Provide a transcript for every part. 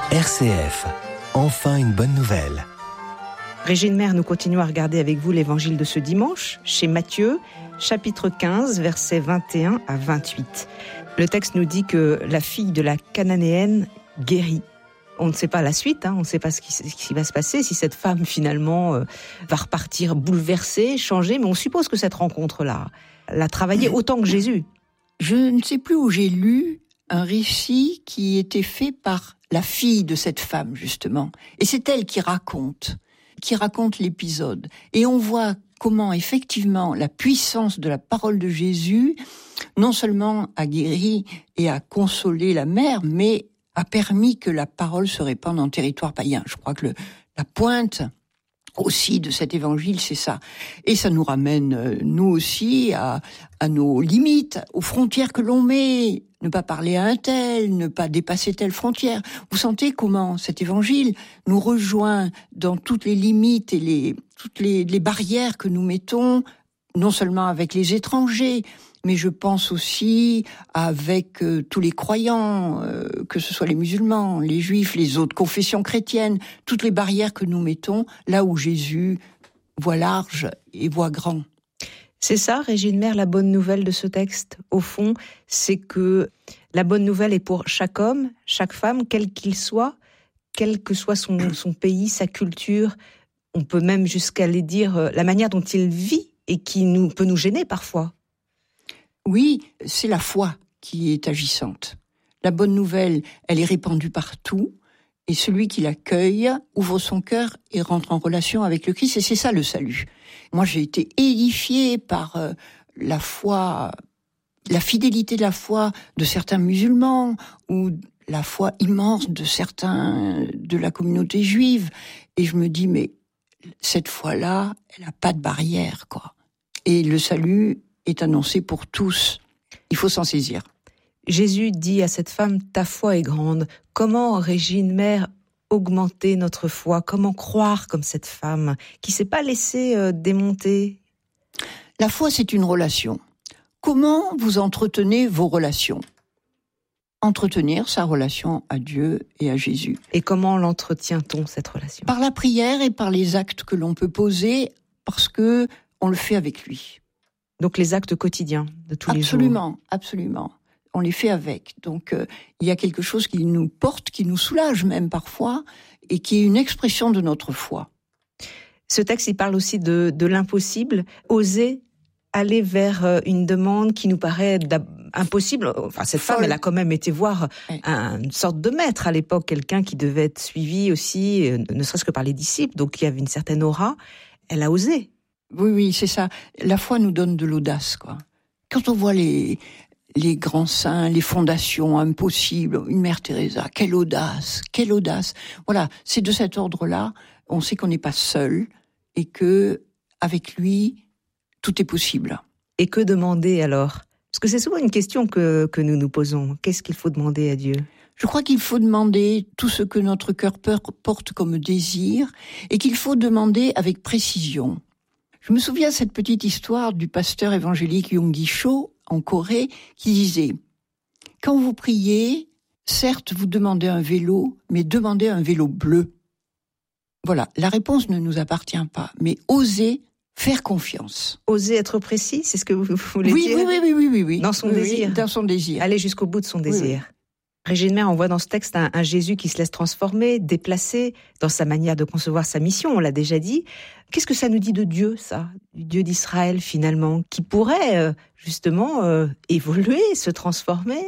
RCF, enfin une bonne nouvelle. Régine Maire, nous continuons à regarder avec vous l'évangile de ce dimanche, chez Matthieu, chapitre 15, versets 21 à 28. Le texte nous dit que la fille de la Cananéenne guérit. On ne sait pas la suite, on ne sait pas ce qui va se passer, si cette femme finalement va repartir bouleversée, changée, mais on suppose que cette rencontre-là l'a travaillée autant que Jésus. Je ne sais plus où j'ai lu un récit qui était fait par la fille de cette femme, justement. Et c'est elle qui raconte l'épisode. Et on voit comment, effectivement, la puissance de la parole de Jésus, non seulement a guéri et a consolé la mère, mais a permis que la parole se répande en territoire païen. Je crois que la pointe aussi de cet évangile, c'est ça. Et ça nous ramène, nous aussi, à nos limites, aux frontières que l'on met. Ne pas parler à un tel, ne pas dépasser telle frontière. Vous sentez comment cet évangile nous rejoint dans toutes les limites et toutes les barrières que nous mettons, non seulement avec les étrangers, mais je pense aussi avec tous les croyants, que ce soit les musulmans, les juifs, les autres confessions chrétiennes, toutes les barrières que nous mettons là où Jésus voit large et voit grand. C'est ça, Régine Maire, la bonne nouvelle de ce texte. Au fond, c'est que la bonne nouvelle est pour chaque homme, chaque femme, quel qu'il soit, quel que soit son pays, sa culture. On peut même jusqu'à aller dire la manière dont il vit et qui peut nous gêner parfois. Oui, c'est la foi qui est agissante. La bonne nouvelle, elle est répandue partout. Et celui qui l'accueille ouvre son cœur et rentre en relation avec le Christ. Et c'est ça le salut. Moi, j'ai été édifiée par la foi, la fidélité de la foi de certains musulmans ou la foi immense de certains de la communauté juive. Et je me dis, mais cette foi-là, elle n'a pas de barrière, quoi. Et le salut est annoncé pour tous. Il faut s'en saisir. Jésus dit à cette femme, ta foi est grande. Comment, Régine Maire, augmenter notre foi? Comment croire comme cette femme qui ne s'est pas laissée démonter? La foi, c'est une relation. Comment vous entretenez vos relations? Entretenir sa relation à Dieu et à Jésus. Et comment l'entretient-on, cette relation? Par la prière et par les actes que l'on peut poser, parce que on le fait avec lui. Donc les actes quotidiens de tous les jours. Absolument. On les fait avec. Donc, il y a quelque chose qui nous porte, qui nous soulage même parfois, et qui est une expression de notre foi. Ce texte, il parle aussi de l'impossible. Oser aller vers une demande qui nous paraît impossible. Enfin, cette femme, elle a quand même été voir une sorte de maître à l'époque, quelqu'un qui devait être suivi aussi, ne serait-ce que par les disciples, donc il y avait une certaine aura. Elle a osé. Oui, c'est ça. La foi nous donne de l'audace, quoi. Quand on voit les grands saints, les fondations impossibles, une Mère Teresa, quelle audace. Voilà, c'est de cet ordre-là, on sait qu'on n'est pas seul et que avec lui, tout est possible. Et que demander alors? Parce que c'est souvent une question que nous nous posons. Qu'est-ce qu'il faut demander à Dieu? Je crois qu'il faut demander tout ce que notre cœur porte comme désir et qu'il faut demander avec précision. Je me souviens de cette petite histoire du pasteur évangélique Yonggi Cho en Corée qui disait « Quand vous priez, certes vous demandez un vélo, mais demandez un vélo bleu. » Voilà, la réponse ne nous appartient pas, mais osez faire confiance. Oser être précis, c'est ce que vous voulez dire? Oui. Dans son désir. Dans son désir. Aller jusqu'au bout de son désir. Oui. Régine Maire, on voit dans ce texte un Jésus qui se laisse transformer, déplacer dans sa manière de concevoir sa mission, on l'a déjà dit. Qu'est-ce que ça nous dit de Dieu, ça? Du Dieu d'Israël, finalement, qui pourrait, justement, évoluer, se transformer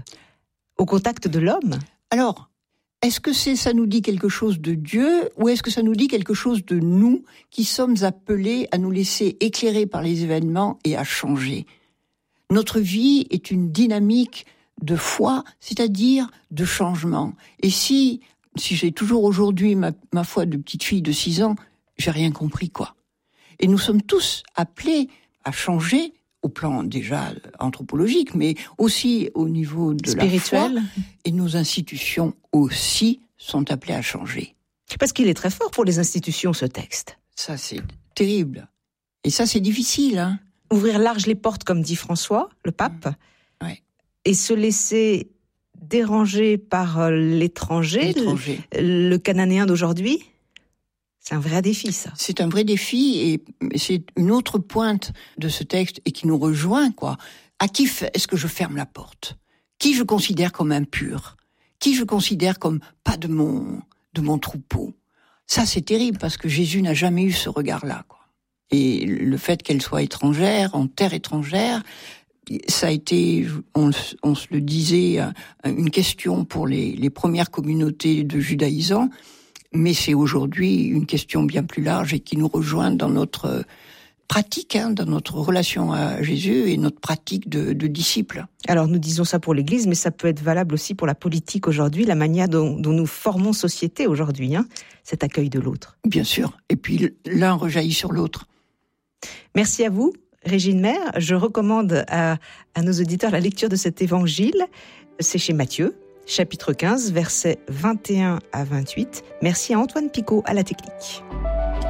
au contact de l'homme? Alors, est-ce que ça nous dit quelque chose de Dieu ou est-ce que ça nous dit quelque chose de nous qui sommes appelés à nous laisser éclairer par les événements et à changer? Notre vie est une dynamique de foi, c'est-à-dire de changement. Et si j'ai toujours aujourd'hui ma foi de petite fille de 6 ans, j'ai rien compris, quoi. Et nous sommes tous appelés à changer au plan déjà anthropologique, mais aussi au niveau de spirituel. La foi. Et nos institutions aussi sont appelées à changer. Parce qu'il est très fort pour les institutions, ce texte. Ça, c'est terrible. Et ça, c'est difficile, hein. Ouvrir large les portes, comme dit François, le pape. Ouais. Et se laisser dérangé par l'étranger, le cananéen d'aujourd'hui? C'est un vrai défi, ça. C'est un vrai défi, et c'est une autre pointe de ce texte, et qui nous rejoint, quoi. À qui est-ce que je ferme la porte? Qui je considère comme impur? Qui je considère comme pas de mon troupeau? Ça, c'est terrible, parce que Jésus n'a jamais eu ce regard-là, quoi. Et le fait qu'elle soit étrangère, en terre étrangère, ça a été, on se le disait, une question pour les premières communautés de judaïsants, mais c'est aujourd'hui une question bien plus large et qui nous rejoint dans notre pratique, dans notre relation à Jésus et notre pratique de disciples. Alors nous disons ça pour l'Église, mais ça peut être valable aussi pour la politique aujourd'hui, la manière dont nous formons société aujourd'hui, cet accueil de l'autre. Bien sûr, et puis l'un rejaillit sur l'autre. Merci à vous, Régine Maire. Je recommande à nos auditeurs la lecture de cet évangile. C'est chez Matthieu, chapitre 15, versets 21 à 28. Merci à Antoine Picot à la technique.